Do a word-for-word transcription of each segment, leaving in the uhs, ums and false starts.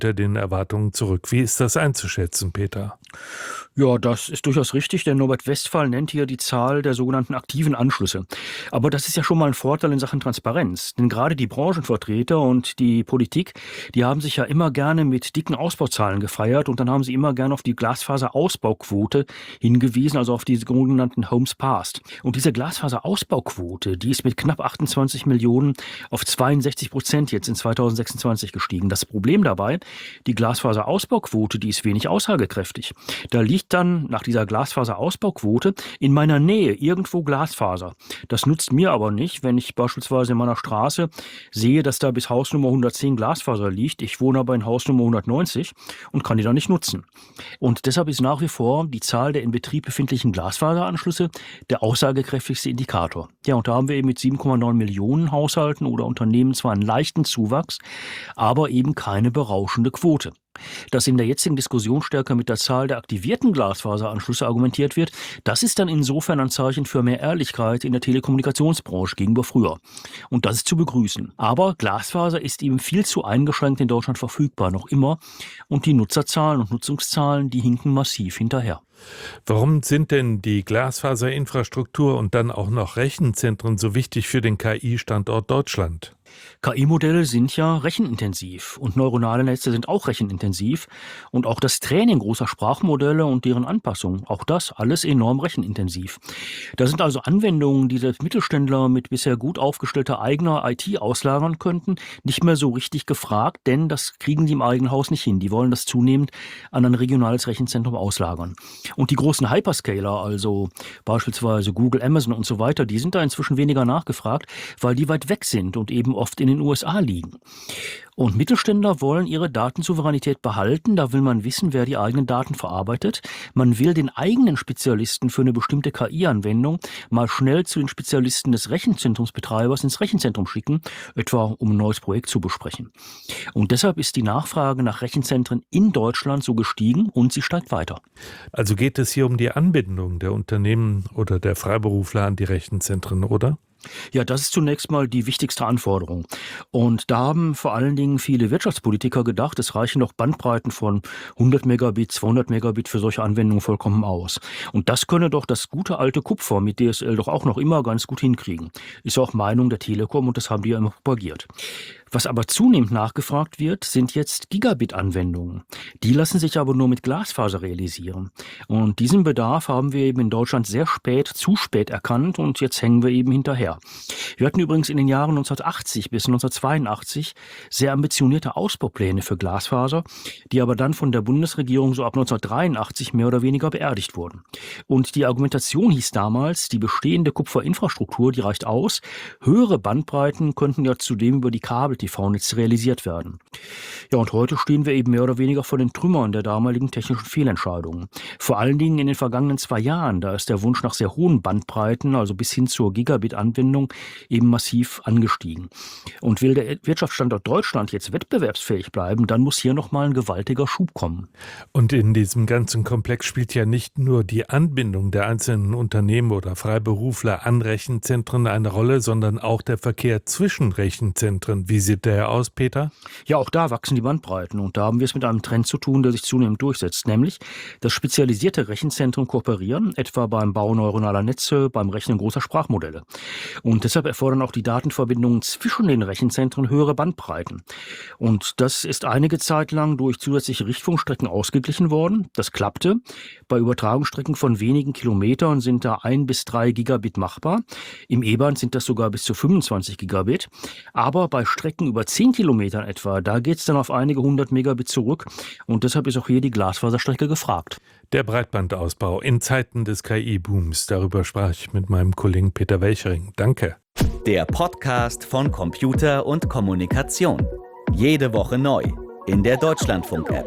hinter den Erwartungen zurück. Wie ist das einzuschätzen, Peter? Ja, das ist durchaus richtig, denn Norbert Westphal nennt hier die Zahl der sogenannten aktiven Anschlüsse. Aber das ist ja schon mal ein Vorteil in Sachen Transparenz. Denn gerade die Branchenvertreter und die Politik, die haben sich ja immer gerne mit dicken Ausbauzahlen gefeiert und dann haben sie immer gerne auf die Glasfaserausbauquote hingewiesen, also auf die sogenannten Homes Passed. Und diese Glasfaserausbauquote, die ist mit knapp achtundzwanzig Millionen auf zweiundsechzig Prozent jetzt in zweitausendsechsundzwanzig gestiegen. Das Problem dabei, die Glasfaserausbauquote, die ist wenig aussagekräftig. Da liegt dann nach dieser Glasfaserausbauquote in meiner Nähe irgendwo Glasfaser. Das nutzt mir aber nicht, wenn ich beispielsweise in meiner Straße sehe, dass da bis Hausnummer hundertzehn Glasfaser liegt. Ich wohne aber in Hausnummer hundertneunzig und kann die dann nicht nutzen. Und deshalb ist nach wie vor die Zahl der in Betrieb befindlichen Glasfaseranschlüsse der aussagekräftigste Indikator. Ja, und da haben wir eben mit sieben Komma neun Millionen Haushalten oder Unternehmen zwar einen leichten Zuwachs, aber eben keine berauschende Quote. Dass in der jetzigen Diskussion stärker mit der Zahl der aktivierten Glasfaseranschlüsse argumentiert wird, das ist dann insofern ein Zeichen für mehr Ehrlichkeit in der Telekommunikationsbranche gegenüber früher. Und das ist zu begrüßen. Aber Glasfaser ist eben viel zu eingeschränkt in Deutschland verfügbar, noch immer. Und die Nutzerzahlen und Nutzungszahlen, die hinken massiv hinterher. Warum sind denn die Glasfaserinfrastruktur und dann auch noch Rechenzentren so wichtig für den K I-Standort Deutschland? K I-Modelle sind ja rechenintensiv und neuronale Netze sind auch rechenintensiv und auch das Training großer Sprachmodelle und deren Anpassung, auch das alles enorm rechenintensiv. Da sind also Anwendungen, die selbst Mittelständler mit bisher gut aufgestellter eigener I T auslagern könnten, nicht mehr so richtig gefragt, denn das kriegen die im eigenen Haus nicht hin. Die wollen das zunehmend an ein regionales Rechenzentrum auslagern. Und die großen Hyperscaler, also beispielsweise Google, Amazon und so weiter, die sind da inzwischen weniger nachgefragt, weil die weit weg sind und eben oft in den U S A liegen. Und Mittelständler wollen ihre Datensouveränität behalten. Da will man wissen, wer die eigenen Daten verarbeitet. Man will den eigenen Spezialisten für eine bestimmte K I-Anwendung mal schnell zu den Spezialisten des Rechenzentrumsbetreibers ins Rechenzentrum schicken, etwa um ein neues Projekt zu besprechen. Und deshalb ist die Nachfrage nach Rechenzentren in Deutschland so gestiegen und sie steigt weiter. Also geht es hier um die Anbindung der Unternehmen oder der Freiberufler an die Rechenzentren, oder? Ja, das ist zunächst mal die wichtigste Anforderung. Und da haben vor allen Dingen viele Wirtschaftspolitiker gedacht, es reichen doch Bandbreiten von hundert Megabit, zweihundert Megabit für solche Anwendungen vollkommen aus. Und das könne doch das gute alte Kupfer mit D S L doch auch noch immer ganz gut hinkriegen. Ist auch Meinung der Telekom und das haben die ja immer propagiert. Was aber zunehmend nachgefragt wird, sind jetzt Gigabit-Anwendungen. Die lassen sich aber nur mit Glasfaser realisieren. Und diesen Bedarf haben wir eben in Deutschland sehr spät, zu spät erkannt und jetzt hängen wir eben hinterher. Wir hatten übrigens in den Jahren neunzehnhundertachtzig bis neunzehnhundertzweiundachtzig sehr ambitionierte Ausbaupläne für Glasfaser, die aber dann von der Bundesregierung so ab neunzehnhundertdreiundachtzig mehr oder weniger beerdigt wurden. Und die Argumentation hieß damals, die bestehende Kupferinfrastruktur, die reicht aus. Höhere Bandbreiten könnten ja zudem über die Kabel-T V-Netz realisiert werden. Ja, und heute stehen wir eben mehr oder weniger vor den Trümmern der damaligen technischen Fehlentscheidungen. Vor allen Dingen in den vergangenen zwei Jahren, da ist der Wunsch nach sehr hohen Bandbreiten, also bis hin zur Gigabit-Anwendung, eben massiv angestiegen. Und will der Wirtschaftsstandort Deutschland jetzt wettbewerbsfähig bleiben, dann muss hier nochmal ein gewaltiger Schub kommen. Und in diesem ganzen Komplex spielt ja nicht nur die Anbindung der einzelnen Unternehmen oder Freiberufler an Rechenzentren eine Rolle, sondern auch der Verkehr zwischen Rechenzentren. Wie sieht der aus, Peter? Ja, auch da wachsen die Bandbreiten und da haben wir es mit einem Trend zu tun, der sich zunehmend durchsetzt, nämlich dass spezialisierte Rechenzentren kooperieren, etwa beim Bau neuronaler Netze, beim Rechnen großer Sprachmodelle. Und deshalb erfordern auch die Datenverbindungen zwischen den Rechenzentren höhere Bandbreiten. Und das ist einige Zeit lang durch zusätzliche Richtfunkstrecken ausgeglichen worden. Das klappte. Bei Übertragungsstrecken von wenigen Kilometern sind da ein bis drei Gigabit machbar. Im E-Band sind das sogar bis zu fünfundzwanzig Gigabit. Aber bei Strecken über zehn Kilometern etwa, da geht es dann auf einige hundert Megabit zurück. Und deshalb ist auch hier die Glasfaserstrecke gefragt. Der Breitbandausbau in Zeiten des K I-Booms. Darüber sprach ich mit meinem Kollegen Peter Welchering. Danke. Der Podcast von Computer und Kommunikation. Jede Woche neu in der Deutschlandfunk-App.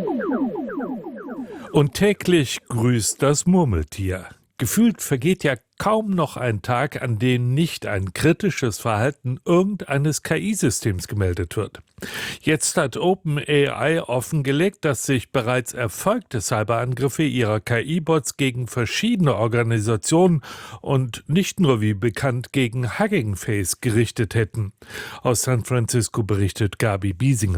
Und täglich grüßt das Murmeltier. Gefühlt vergeht ja kaum noch ein Tag, an dem nicht ein kritisches Verhalten irgendeines K I-Systems gemeldet wird. Jetzt hat OpenAI offengelegt, dass sich bereits erfolgte Cyberangriffe ihrer K I-Bots gegen verschiedene Organisationen und nicht nur wie bekannt gegen Hugging Face gerichtet hätten. Aus San Francisco berichtet Gabi Biesinger.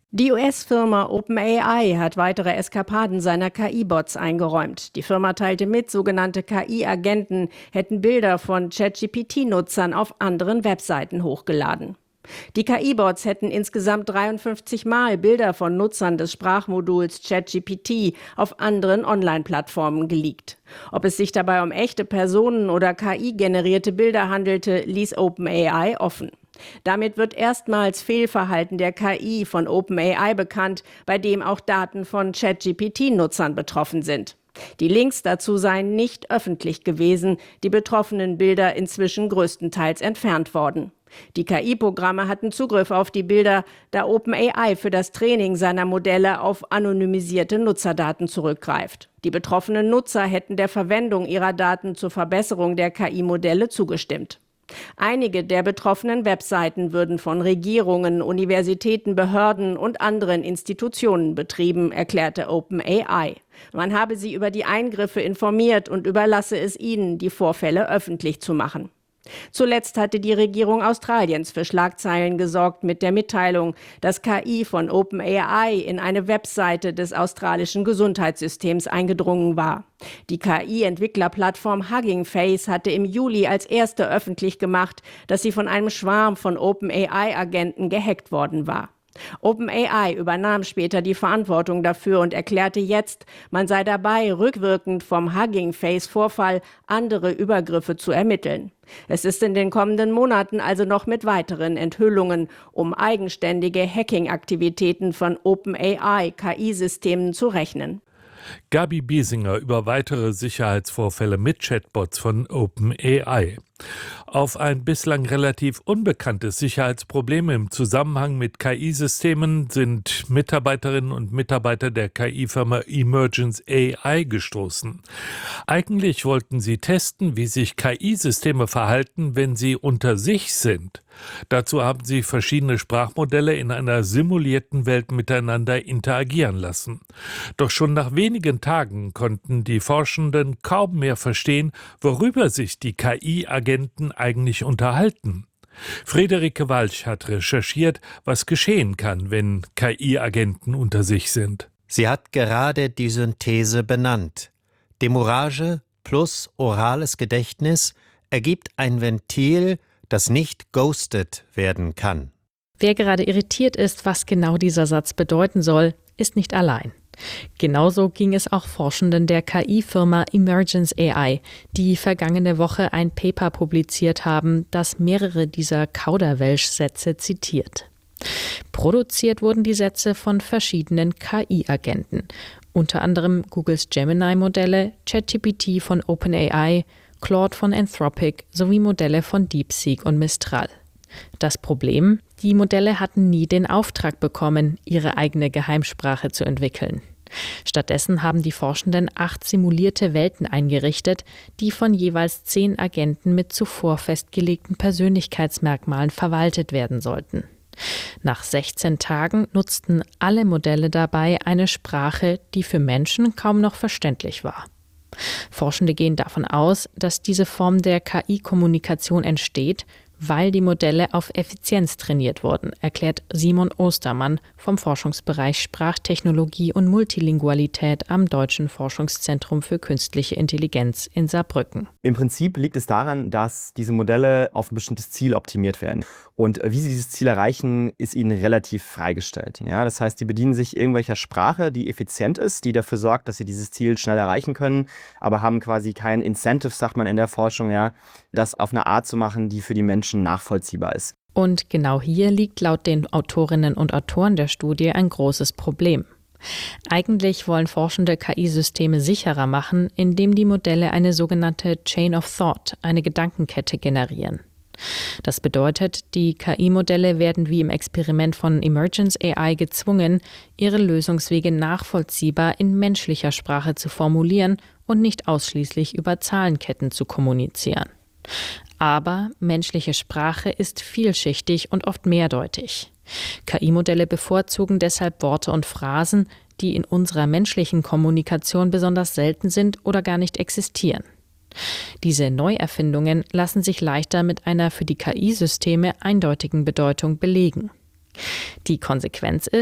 Die U S-Firma OpenAI hat weitere Eskapaden seiner K I-Bots eingeräumt. Die Firma teilte mit, sogenannte K I-Agenten hätten Bilder von ChatGPT-Nutzern auf anderen Webseiten hochgeladen. Die K I-Bots hätten insgesamt dreiundfünfzig Mal Bilder von Nutzern des Sprachmoduls ChatGPT auf anderen Online-Plattformen geleakt. Ob es sich dabei um echte Personen oder K I-generierte Bilder handelte, ließ OpenAI offen. Damit wird erstmals Fehlverhalten der K I von OpenAI bekannt, bei dem auch Daten von ChatGPT-Nutzern betroffen sind. Die Links dazu seien nicht öffentlich gewesen, die betroffenen Bilder inzwischen größtenteils entfernt worden. Die K I-Programme hatten Zugriff auf die Bilder, da OpenAI für das Training seiner Modelle auf anonymisierte Nutzerdaten zurückgreift. Die betroffenen Nutzer hätten der Verwendung ihrer Daten zur Verbesserung der K I-Modelle zugestimmt. Einige der betroffenen Webseiten würden von Regierungen, Universitäten, Behörden und anderen Institutionen betrieben, erklärte OpenAI. Man habe sie über die Eingriffe informiert und überlasse es ihnen, die Vorfälle öffentlich zu machen. Zuletzt hatte die Regierung Australiens für Schlagzeilen gesorgt mit der Mitteilung, dass K I von OpenAI in eine Webseite des australischen Gesundheitssystems eingedrungen war. Die K I-Entwicklerplattform Hugging Face hatte im Juli als erste öffentlich gemacht, dass sie von einem Schwarm von OpenAI-Agenten gehackt worden war. OpenAI übernahm später die Verantwortung dafür und erklärte jetzt, man sei dabei, rückwirkend vom Hugging Face-Vorfall andere Übergriffe zu ermitteln. Es ist in den kommenden Monaten also noch mit weiteren Enthüllungen um eigenständige Hacking-Aktivitäten von OpenAI-K I-Systemen zu rechnen. Gabi Biesinger über weitere Sicherheitsvorfälle mit Chatbots von OpenAI. Auf ein bislang relativ unbekanntes Sicherheitsproblem im Zusammenhang mit K I-Systemen sind Mitarbeiterinnen und Mitarbeiter der K I-Firma Emergence A I gestoßen. Eigentlich wollten sie testen, wie sich K I-Systeme verhalten, wenn sie unter sich sind. Dazu haben sie verschiedene Sprachmodelle in einer simulierten Welt miteinander interagieren lassen. Doch schon nach wenigen Tagen konnten die Forschenden kaum mehr verstehen, worüber sich die K I-Agenten eigentlich unterhalten. Friederike Walch hat recherchiert, was geschehen kann, wenn K I-Agenten unter sich sind. Sie hat gerade die Synthese benannt. Demurrage plus orales Gedächtnis ergibt ein Ventil, das nicht ghostet werden kann. Wer gerade irritiert ist, was genau dieser Satz bedeuten soll, ist nicht allein. Genauso ging es auch Forschenden der K I-Firma Emergence A I, die vergangene Woche ein Paper publiziert haben, das mehrere dieser Kauderwelsch-Sätze zitiert. Produziert wurden die Sätze von verschiedenen K I-Agenten, unter anderem Googles Gemini-Modelle, ChatGPT von OpenAI, Claude von Anthropic sowie Modelle von DeepSeek und Mistral. Das Problem? Die Modelle hatten nie den Auftrag bekommen, ihre eigene Geheimsprache zu entwickeln. Stattdessen haben die Forschenden acht simulierte Welten eingerichtet, die von jeweils zehn Agenten mit zuvor festgelegten Persönlichkeitsmerkmalen verwaltet werden sollten. Nach sechzehn Tagen nutzten alle Modelle dabei eine Sprache, die für Menschen kaum noch verständlich war. Forschende gehen davon aus, dass diese Form der K I-Kommunikation entsteht, weil die Modelle auf Effizienz trainiert wurden, erklärt Simon Ostermann vom Forschungsbereich Sprachtechnologie und Multilingualität am Deutschen Forschungszentrum für Künstliche Intelligenz in Saarbrücken. Im Prinzip liegt es daran, dass diese Modelle auf ein bestimmtes Ziel optimiert werden. Und wie sie dieses Ziel erreichen, ist ihnen relativ freigestellt. Ja, das heißt, sie bedienen sich irgendwelcher Sprache, die effizient ist, die dafür sorgt, dass sie dieses Ziel schnell erreichen können, aber haben quasi kein Incentive, sagt man in der Forschung, ja, das auf eine Art zu machen, die für die Menschen nachvollziehbar ist. Und genau hier liegt laut den Autorinnen und Autoren der Studie ein großes Problem. Eigentlich wollen Forschende K I-Systeme sicherer machen, indem die Modelle eine sogenannte Chain of Thought, eine Gedankenkette generieren. Das bedeutet, die K I-Modelle werden wie im Experiment von Emergence A I gezwungen, ihre Lösungswege nachvollziehbar in menschlicher Sprache zu formulieren und nicht ausschließlich über Zahlenketten zu kommunizieren. Aber menschliche Sprache ist vielschichtig und oft mehrdeutig. K I-Modelle bevorzugen deshalb Worte und Phrasen, die in unserer menschlichen Kommunikation besonders selten sind oder gar nicht existieren. Diese Neuerfindungen lassen sich leichter mit einer für die K I-Systeme eindeutigen Bedeutung belegen. Die Konsequenz ist,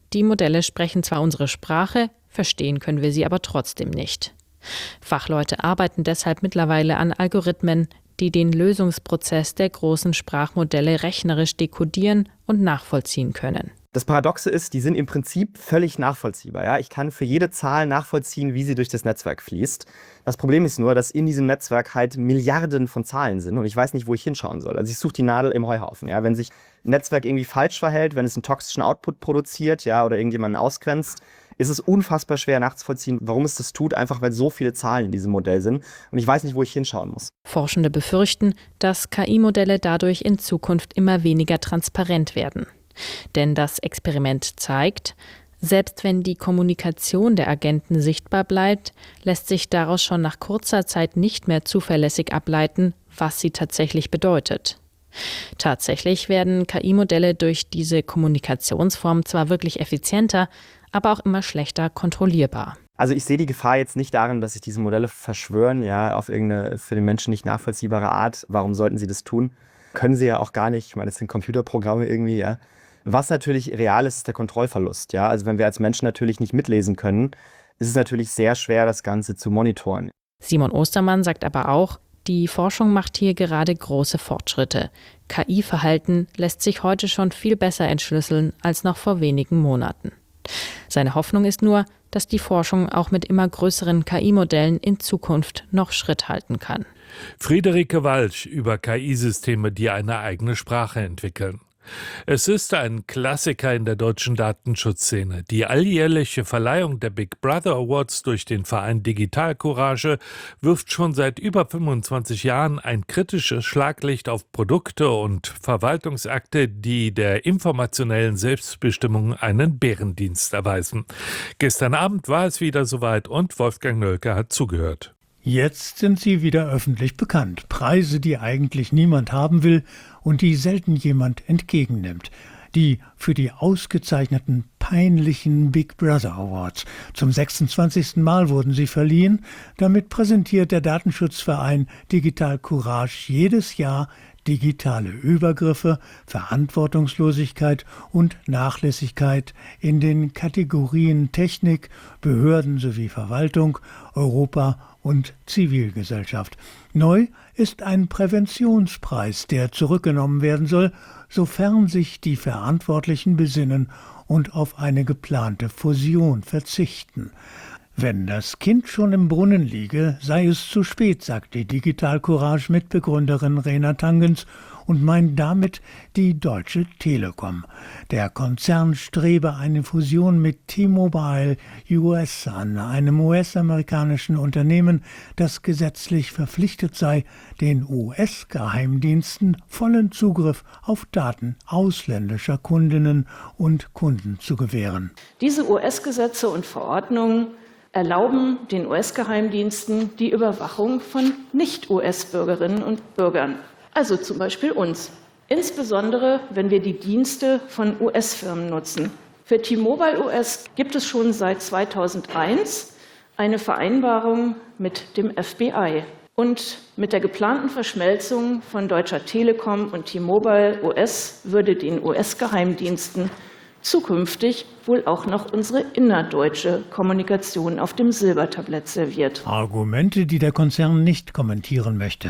Die Modelle sprechen zwar unsere Sprache, verstehen können wir sie aber trotzdem nicht. Fachleute arbeiten deshalb mittlerweile an Algorithmen, die den Lösungsprozess der großen Sprachmodelle rechnerisch dekodieren und nachvollziehen können. Das Paradoxe ist, die sind im Prinzip völlig nachvollziehbar. Ja? Ich kann für jede Zahl nachvollziehen, wie sie durch das Netzwerk fließt. Das Problem ist nur, dass in diesem Netzwerk halt Milliarden von Zahlen sind und ich weiß nicht, wo ich hinschauen soll. Also ich suche die Nadel im Heuhaufen. Ja? Wenn sich ein Netzwerk irgendwie falsch verhält, wenn es einen toxischen Output produziert, ja, oder irgendjemanden ausgrenzt, ist es unfassbar schwer nachzuvollziehen, warum es das tut, einfach weil so viele Zahlen in diesem Modell sind. Und ich weiß nicht, wo ich hinschauen muss. Forschende befürchten, dass K I-Modelle dadurch in Zukunft immer weniger transparent werden. Denn das Experiment zeigt, selbst wenn die Kommunikation der Agenten sichtbar bleibt, lässt sich daraus schon nach kurzer Zeit nicht mehr zuverlässig ableiten, was sie tatsächlich bedeutet. Tatsächlich werden K I-Modelle durch diese Kommunikationsform zwar wirklich effizienter, aber auch immer schlechter kontrollierbar. Also ich sehe die Gefahr jetzt nicht darin, dass sich diese Modelle verschwören, ja, auf irgendeine für den Menschen nicht nachvollziehbare Art. Warum sollten sie das tun? Können sie ja auch gar nicht. Ich meine, das sind Computerprogramme irgendwie, ja. Was natürlich real ist, ist der Kontrollverlust, ja. Also wenn wir als Menschen natürlich nicht mitlesen können, ist es natürlich sehr schwer, das Ganze zu monitoren. Simon Ostermann sagt aber auch, die Forschung macht hier gerade große Fortschritte. K I-Verhalten lässt sich heute schon viel besser entschlüsseln als noch vor wenigen Monaten. Seine Hoffnung ist nur, dass die Forschung auch mit immer größeren K I-Modellen in Zukunft noch Schritt halten kann. Friederike Walsch über K I-Systeme, die eine eigene Sprache entwickeln. Es ist ein Klassiker in der deutschen Datenschutzszene. Die alljährliche Verleihung der Big Brother Awards durch den Verein Digital Courage wirft schon seit über fünfundzwanzig Jahren ein kritisches Schlaglicht auf Produkte und Verwaltungsakte, die der informationellen Selbstbestimmung einen Bärendienst erweisen. Gestern Abend war es wieder soweit und Wolfgang Nölke hat zugehört. Jetzt sind sie wieder öffentlich bekannt. Preise, die eigentlich niemand haben will und die selten jemand entgegennimmt. Die für die ausgezeichneten peinlichen Big Brother Awards. Zum sechsundzwanzigsten Mal wurden sie verliehen. Damit präsentiert der Datenschutzverein Digital Courage jedes Jahr digitale Übergriffe, Verantwortungslosigkeit und Nachlässigkeit in den Kategorien Technik, Behörden sowie Verwaltung, Europa und Zivilgesellschaft. Neu ist ein Präventionspreis, der zurückgenommen werden soll, sofern sich die Verantwortlichen besinnen und auf eine geplante Fusion verzichten. Wenn das Kind schon im Brunnen liege, sei es zu spät, sagt die Digital Courage Mitbegründerin Rena Tangens und meint damit die Deutsche Telekom. Der Konzern strebe eine Fusion mit T-Mobile U S an, einem U S-amerikanischen Unternehmen, das gesetzlich verpflichtet sei, den U S-Geheimdiensten vollen Zugriff auf Daten ausländischer Kundinnen und Kunden zu gewähren. Diese U S-Gesetze und Verordnungen erlauben den U S-Geheimdiensten die Überwachung von Nicht-U S-Bürgerinnen und Bürgern, also zum Beispiel uns. Insbesondere, wenn wir die Dienste von U S-Firmen nutzen. Für T-Mobile U S gibt es schon seit zweitausendeins eine Vereinbarung mit dem F B I. Und mit der geplanten Verschmelzung von Deutscher Telekom und T-Mobile U S würde den U S-Geheimdiensten zukünftig wohl auch noch unsere innerdeutsche Kommunikation auf dem Silbertablett serviert. Argumente, die der Konzern nicht kommentieren möchte.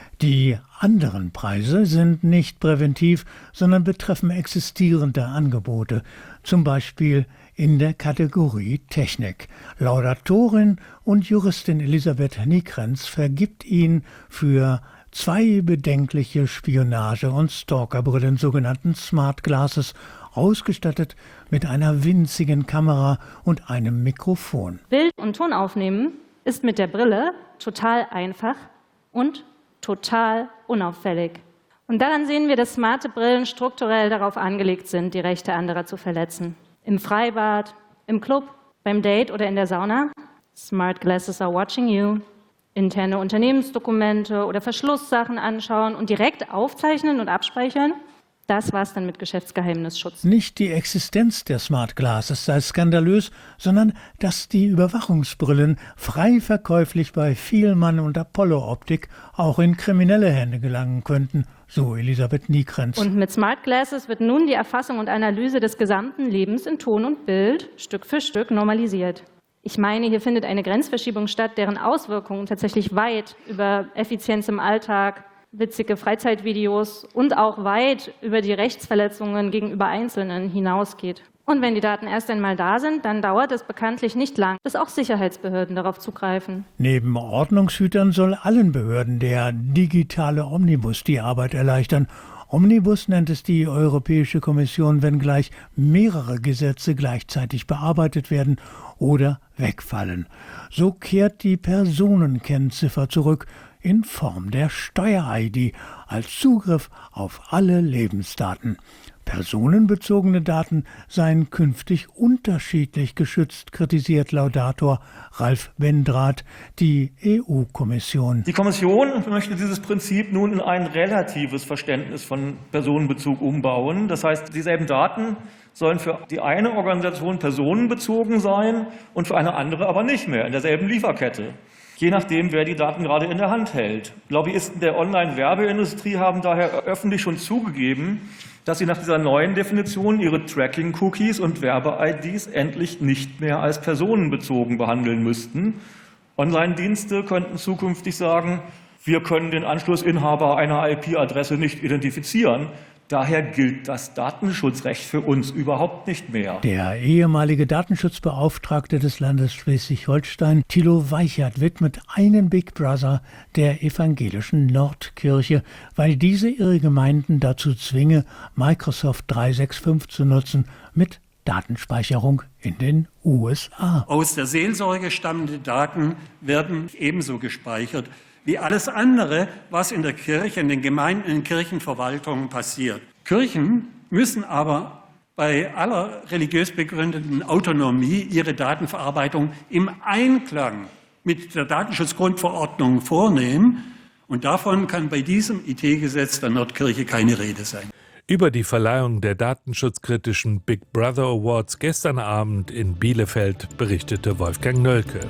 Die anderen Preise sind nicht präventiv, sondern betreffen existierende Angebote, zum Beispiel in der Kategorie Technik. Laudatorin und Juristin Elisabeth Nikrenz vergibt ihn für zwei bedenkliche Spionage- und Stalkerbrillen, sogenannten Smart Glasses, ausgestattet mit einer winzigen Kamera und einem Mikrofon. Bild und Ton aufnehmen ist mit der Brille total einfach und total unauffällig. Und daran sehen wir, dass smarte Brillen strukturell darauf angelegt sind, die Rechte anderer zu verletzen. Im Freibad, im Club, beim Date oder in der Sauna. Smart Glasses are watching you. Interne Unternehmensdokumente oder Verschlusssachen anschauen und direkt aufzeichnen und abspeichern. Das war's dann mit Geschäftsgeheimnisschutz. Nicht die Existenz der Smart Glasses sei skandalös, sondern dass die Überwachungsbrillen frei verkäuflich bei Vielmann und Apollo Optik auch in kriminelle Hände gelangen könnten, so Elisabeth Niekrenz. Und mit Smart Glasses wird nun die Erfassung und Analyse des gesamten Lebens in Ton und Bild Stück für Stück normalisiert. Ich meine, hier findet eine Grenzverschiebung statt, deren Auswirkungen tatsächlich weit über Effizienz im Alltag, witzige Freizeitvideos und auch weit über die Rechtsverletzungen gegenüber Einzelnen hinausgeht. Und wenn die Daten erst einmal da sind, dann dauert es bekanntlich nicht lang, bis auch Sicherheitsbehörden darauf zugreifen. Neben Ordnungshütern soll allen Behörden der digitale Omnibus die Arbeit erleichtern. Omnibus nennt es die Europäische Kommission, wenn gleich mehrere Gesetze gleichzeitig bearbeitet werden oder wegfallen. So kehrt die Personenkennziffer zurück in Form der Steuer-I D als Zugriff auf alle Lebensdaten. Personenbezogene Daten seien künftig unterschiedlich geschützt, kritisiert Laudator Ralf Wendrath, die E U-Kommission. Die Kommission möchte dieses Prinzip nun in ein relatives Verständnis von Personenbezug umbauen. Das heißt, dieselben Daten sollen für die eine Organisation personenbezogen sein und für eine andere aber nicht mehr in derselben Lieferkette. Je nachdem, wer die Daten gerade in der Hand hält. Lobbyisten der Online-Werbeindustrie haben daher öffentlich schon zugegeben, dass sie nach dieser neuen Definition ihre Tracking-Cookies und Werbe-I Ds endlich nicht mehr als personenbezogen behandeln müssten. Online-Dienste könnten zukünftig sagen, wir können den Anschlussinhaber einer I P-Adresse nicht identifizieren. Daher gilt das Datenschutzrecht für uns überhaupt nicht mehr. Der ehemalige Datenschutzbeauftragte des Landes Schleswig-Holstein, Thilo Weichert, widmet einen Big Brother der evangelischen Nordkirche, weil diese ihre Gemeinden dazu zwinge, Microsoft dreihundertfünfundsechzig zu nutzen mit Datenspeicherung in den U S A. Aus der Seelsorge stammende Daten werden ebenso gespeichert wie alles andere, was in der Kirche, in den Gemeinden, in den Kirchenverwaltungen passiert. Kirchen müssen aber bei aller religiös begründeten Autonomie ihre Datenverarbeitung im Einklang mit der Datenschutzgrundverordnung vornehmen. Und davon kann bei diesem I T-Gesetz der Nordkirche keine Rede sein. Über die Verleihung der datenschutzkritischen Big Brother Awards gestern Abend in Bielefeld berichtete Wolfgang Nölke.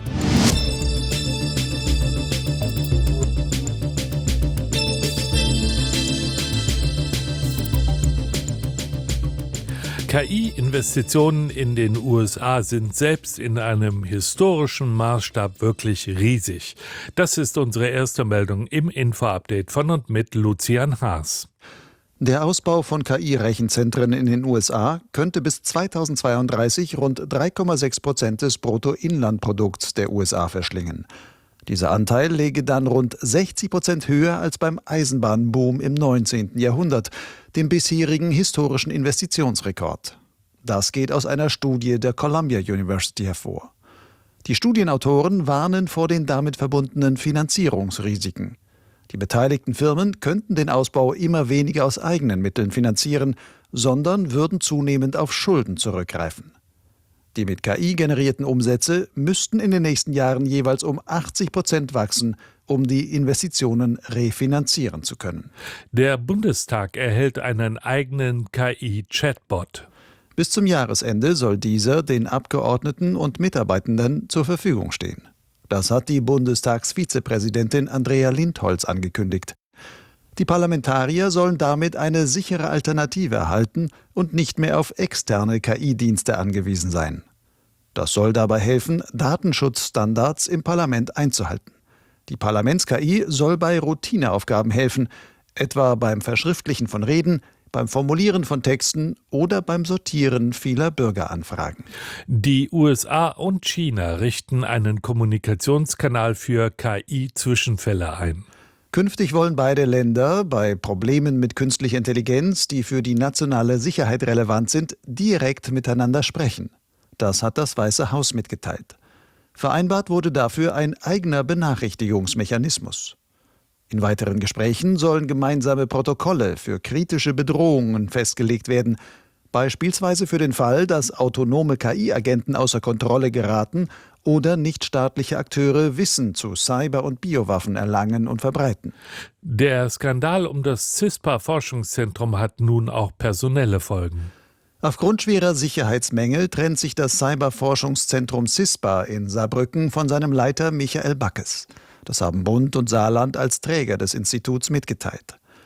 K I-Investitionen in den U S A sind selbst in einem historischen Maßstab wirklich riesig. Das ist unsere erste Meldung im Info-Update von und mit Lucian Haas. Der Ausbau von K I-Rechenzentren in den U S A könnte bis zweitausendzweiunddreißig rund drei Komma sechs Prozent des Bruttoinlandprodukts der U S A verschlingen. Dieser Anteil läge dann rund sechzig Prozent höher als beim Eisenbahnboom im neunzehnten Jahrhundert, dem bisherigen historischen Investitionsrekord. Das geht aus einer Studie der Columbia University hervor. Die Studienautoren warnen vor den damit verbundenen Finanzierungsrisiken. Die beteiligten Firmen könnten den Ausbau immer weniger aus eigenen Mitteln finanzieren, sondern würden zunehmend auf Schulden zurückgreifen. Die mit K I generierten Umsätze müssten in den nächsten Jahren jeweils um achtzig Prozent wachsen, um die Investitionen refinanzieren zu können. Der Bundestag erhält einen eigenen K I-Chatbot. Bis zum Jahresende soll dieser den Abgeordneten und Mitarbeitenden zur Verfügung stehen. Das hat die Bundestagsvizepräsidentin Andrea Lindholz angekündigt. Die Parlamentarier sollen damit eine sichere Alternative erhalten und nicht mehr auf externe K I-Dienste angewiesen sein. Das soll dabei helfen, Datenschutzstandards im Parlament einzuhalten. Die Parlaments-K I soll bei Routineaufgaben helfen, etwa beim Verschriftlichen von Reden, beim Formulieren von Texten oder beim Sortieren vieler Bürgeranfragen. Die U S A und China richten einen Kommunikationskanal für K I-Zwischenfälle ein. Künftig wollen beide Länder bei Problemen mit künstlicher Intelligenz, die für die nationale Sicherheit relevant sind, direkt miteinander sprechen. Das hat das Weiße Haus mitgeteilt. Vereinbart wurde dafür ein eigener Benachrichtigungsmechanismus. In weiteren Gesprächen sollen gemeinsame Protokolle für kritische Bedrohungen festgelegt werden, beispielsweise für den Fall, dass autonome K I-Agenten außer Kontrolle geraten oder nichtstaatliche Akteure Wissen zu Cyber- und Biowaffen erlangen und verbreiten. Der Skandal um das CISPA-Forschungszentrum hat nun auch personelle Folgen. Aufgrund schwerer Sicherheitsmängel trennt sich das Cyberforschungszentrum CISPA in Saarbrücken von seinem Leiter Michael Backes. Das haben Bund und Saarland als Träger des Instituts mitgeteilt.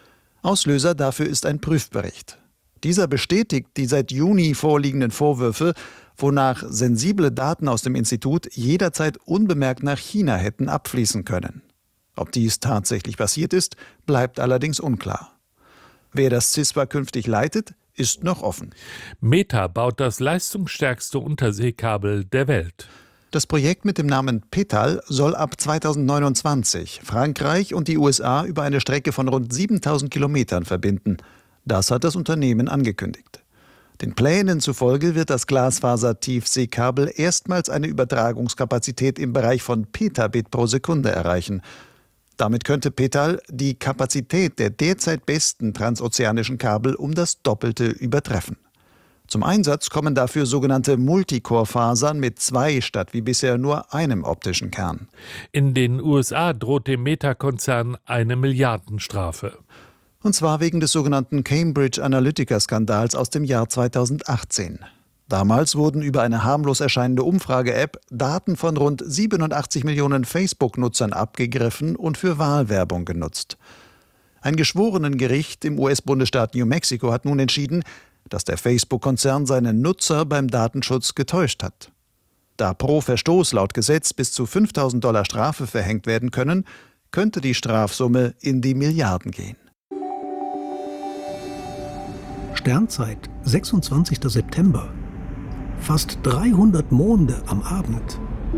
Auslöser dafür ist ein Prüfbericht. Dieser bestätigt die seit Juni vorliegenden Vorwürfe, wonach sensible Daten aus dem Institut jederzeit unbemerkt nach China hätten abfließen können. Ob dies tatsächlich passiert ist, bleibt allerdings unklar. Wer das CISPA künftig leitet, ist noch offen. Meta baut das leistungsstärkste Unterseekabel der Welt. Das Projekt mit dem Namen Petal soll ab zweitausendneunundzwanzig Frankreich und die U S A über eine Strecke von rund siebentausend Kilometern verbinden. Das hat das Unternehmen angekündigt. Den Plänen zufolge wird das Glasfaser-Tiefseekabel erstmals eine Übertragungskapazität im Bereich von Petabit pro Sekunde erreichen. Damit könnte Petal die Kapazität der derzeit besten transozeanischen Kabel um das Doppelte übertreffen. Zum Einsatz kommen dafür sogenannte Multicore-Fasern mit zwei statt wie bisher nur einem optischen Kern. In den U S A droht dem Meta-Konzern eine Milliardenstrafe. Und zwar wegen des sogenannten Cambridge Analytica-Skandals aus dem Jahr zweitausendachtzehn. Damals wurden über eine harmlos erscheinende Umfrage-App Daten von rund siebenundachtzig Millionen Facebook-Nutzern abgegriffen und für Wahlwerbung genutzt. Ein Geschworenengericht im U S-Bundesstaat New Mexico hat nun entschieden, dass der Facebook-Konzern seine Nutzer beim Datenschutz getäuscht hat. Da pro Verstoß laut Gesetz bis zu fünftausend Dollar Strafe verhängt werden können, könnte die Strafsumme in die Milliarden gehen. Sternzeit, sechsundzwanzigster September. Fast dreihundert Monde am Abend.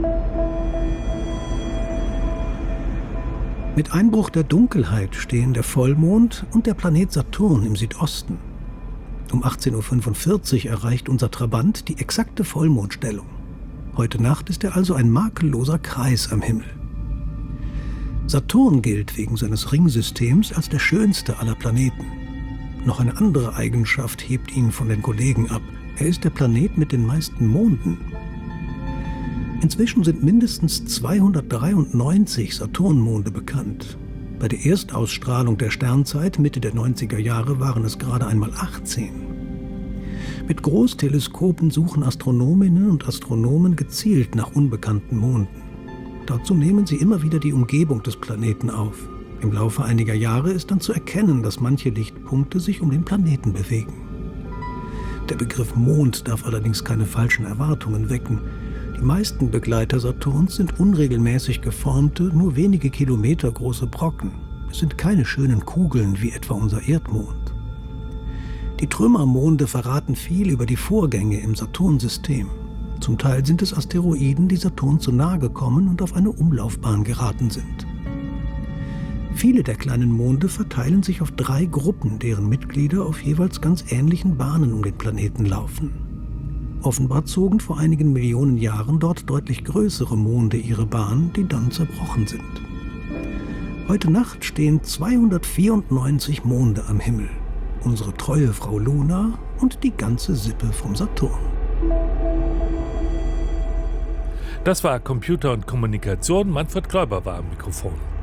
Mit Einbruch der Dunkelheit stehen der Vollmond und der Planet Saturn im Südosten. Um achtzehn Uhr fünfundvierzig erreicht unser Trabant die exakte Vollmondstellung. Heute Nacht ist er also ein makelloser Kreis am Himmel. Saturn gilt wegen seines Ringsystems als der schönste aller Planeten. Noch eine andere Eigenschaft hebt ihn von den Kollegen ab. Er ist der Planet mit den meisten Monden. Inzwischen sind mindestens zweihundertdreiundneunzig Saturnmonde bekannt. Bei der Erstausstrahlung der Sternzeit Mitte der neunziger Jahre waren es gerade einmal achtzehn. Mit Großteleskopen suchen Astronominnen und Astronomen gezielt nach unbekannten Monden. Dazu nehmen sie immer wieder die Umgebung des Planeten auf. Im Laufe einiger Jahre ist dann zu erkennen, dass manche Lichtpunkte sich um den Planeten bewegen. Der Begriff Mond darf allerdings keine falschen Erwartungen wecken. Die meisten Begleiter Saturns sind unregelmäßig geformte, nur wenige Kilometer große Brocken. Es sind keine schönen Kugeln wie etwa unser Erdmond. Die Trümmermonde verraten viel über die Vorgänge im Saturnsystem. Zum Teil sind es Asteroiden, die Saturn zu nahe gekommen und auf eine Umlaufbahn geraten sind. Viele der kleinen Monde verteilen sich auf drei Gruppen, deren Mitglieder auf jeweils ganz ähnlichen Bahnen um den Planeten laufen. Offenbar zogen vor einigen Millionen Jahren dort deutlich größere Monde ihre Bahn, die dann zerbrochen sind. Heute Nacht stehen zweihundertvierundneunzig Monde am Himmel. Unsere treue Frau Luna und die ganze Sippe vom Saturn. Das war Computer und Kommunikation. Manfred Kläuber war am Mikrofon.